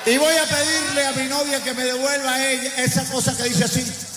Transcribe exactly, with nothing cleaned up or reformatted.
Y voy a pedirle a mi novia que me devuelva a ella esa cosa que dice así.